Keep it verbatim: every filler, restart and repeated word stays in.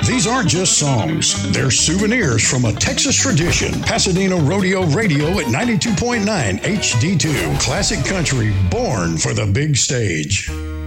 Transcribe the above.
These aren't just songs. They're souvenirs from a Texas tradition. Pasadena Rodeo Radio at ninety-two point nine H D two. Classic country born for the big stage.